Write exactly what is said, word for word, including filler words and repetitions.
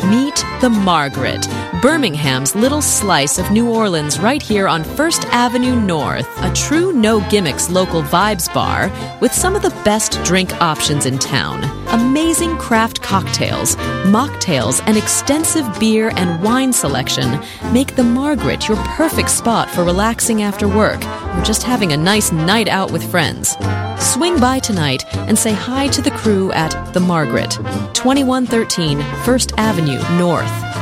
Meet the Margaret, Birmingham's little slice of New Orleans right here on First Avenue North. A true no-gimmicks local vibes bar with some of the best drink options in town. Amazing craft cocktails, mocktails, and extensive beer and wine selection make the Margaret your perfect spot for relaxing after work or just having a nice night out with friends. Swing by tonight and say hi to the crew at The Margaret, twenty-one thirteen First Avenue North.